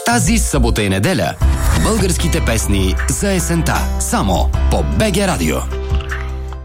Тази събота и неделя българските песни за есента. Само по БГ Радио.